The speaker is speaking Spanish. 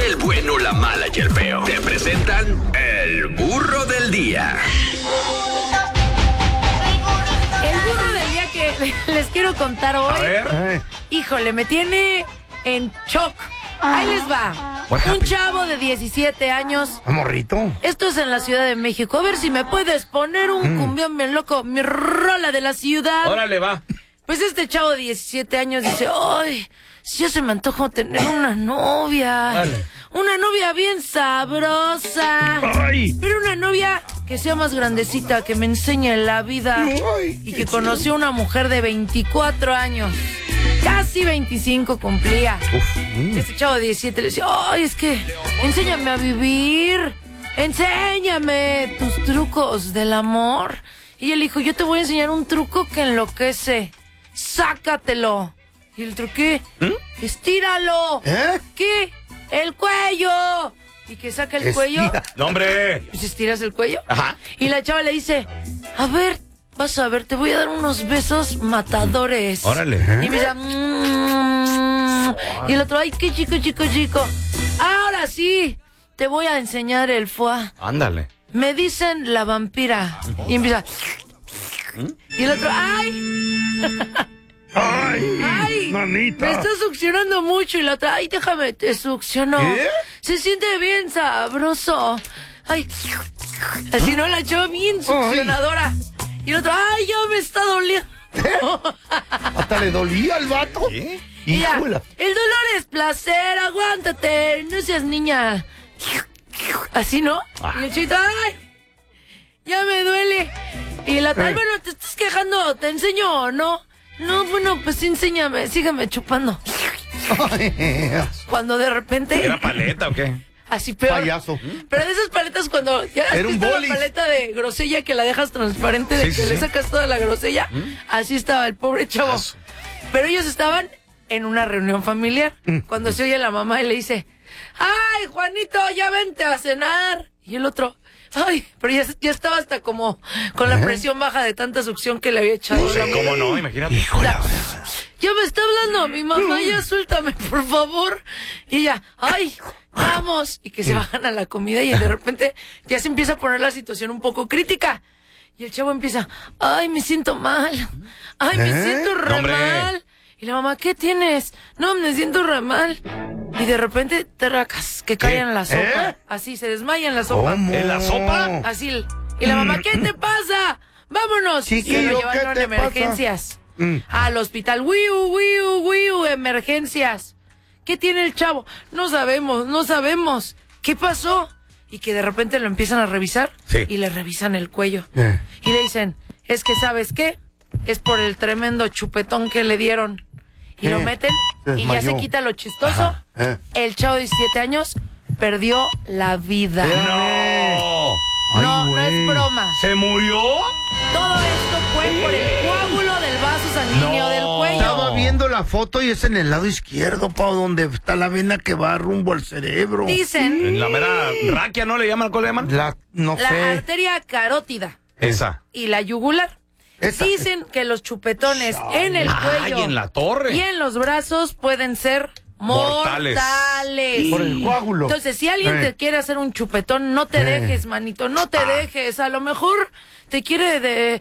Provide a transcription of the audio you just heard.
el bueno, la mala y el feo. Te presentan el burro del día. El burro del día que les quiero contar hoy. A ver. Híjole, me tiene en shock. Ahí les va. Un chavo de 17 años. Morrito. Esto es en la Ciudad de México. A ver si me puedes poner un cumbión bien loco. Mi rola de la ciudad. Órale, va. Pues este chavo de 17 años dice, ¡ay! Si ya se me antoja tener una novia. Dale. Una novia bien sabrosa. Ay. Pero una novia que sea más grandecita, que me enseñe la vida. Ay, Y que conoció a una mujer de 24 años. Casi 25 cumplía. Este chavo de 17 le decía, ¡ay, es que enséñame a vivir! ¡Enséñame tus trucos del amor! Y él dijo, yo te voy a enseñar un truco que enloquece. ¡Sácatelo! ¿Y el truco qué? ¡Estíralo! ¿Qué? ¡El cuello! Y que saca el cuello. No, hombre. Pues estiras el cuello. Ajá. Y la chava le dice, a ver, vas a ver, te voy a dar unos besos matadores. Órale. Y me dice, y el otro, ay, qué chico. Ahora sí, te voy a enseñar el foie. Ándale. Me dicen la vampira. Y empieza. Y el otro, ¡ay! ¡Ay! Manita. Me está succionando mucho. Y la otra, ¡ay, déjame, te succiono! ¿Qué? Se siente bien sabroso. ¡Ay! Así no, la chava bien succionadora. Y el otro, ¡ay, ya me está doliendo! Hasta le dolía al vato. ¿Qué? Y ya, Híjole. el dolor es placer, aguántate, no seas niña. Así, ¿no? Y el chito, ¡ay! Ya me duele. Y la tal, bueno, te estás quejando, ¿te enseño o no? No, bueno, pues sí, enséñame, sígueme chupando. Cuando de repente, ¿Era paleta o qué? así peor. Payaso. Pero de esas paletas cuando ya has Era un visto la bolis. paleta de grosella que la dejas transparente, de Sí, que sí, le sí. sacas toda la grosella, así estaba el pobre chavo. Aso. Pero ellos estaban en una reunión familiar, cuando se oye la mamá y le dice, ¡ay, Juanito, ya vente a cenar! Y el otro, ¡ay! Pero ya estaba hasta como con la presión baja de tanta succión que le había echado la mamá. ¿Cómo no? Imagínate. Ya me está hablando mi mamá, ya suéltame, por favor. Y ella, ¡ay, vamos! Y que se bajan a la comida y de repente ya se empieza a poner la situación un poco crítica. Y el chavo empieza, ¡ay, me siento mal! ¡Ay, me siento re hombre. mal! Y la mamá, ¿qué tienes? No, me siento re mal. Y de repente, tracas, que cae en la sopa. Así, se desmaya en la sopa. ¿Cómo? ¿En la sopa? Así. Y la mamá, ¿qué te pasa? ¡Vámonos! Chiquillo, y lo ¿qué llevaron a te pasa? emergencias. Al hospital. ¡Wiu, emergencias! ¿Qué tiene el chavo? No sabemos. ¿Qué pasó? Y que de repente lo empiezan a revisar. Sí. Y le revisan el cuello. Y le dicen, es que ¿sabes qué? Es por el tremendo chupetón que le dieron. Y lo meten Se y ya se desmayó. quita lo chistoso. El chavo de 17 años perdió la vida. ¡No! No, Ay, no es güey. broma. ¿Se murió? Todo esto fue por el coágulo del vaso sanguíneo No. del cuello. Estaba viendo la foto y es en el lado izquierdo, Pau, donde está la vena que va rumbo al cerebro. Dicen En la mera raquia, ¿no le llaman? ¿Cuál le llaman? No la sé. arteria carótida Esa. y la yugular. Esa. Dicen que los chupetones en el cuello ¡Ay, en la torre! y en los brazos pueden ser Mortales. mortales. Por el coágulo. Entonces, si alguien te quiere hacer un chupetón, no te dejes, manito, no te dejes. A lo mejor te quiere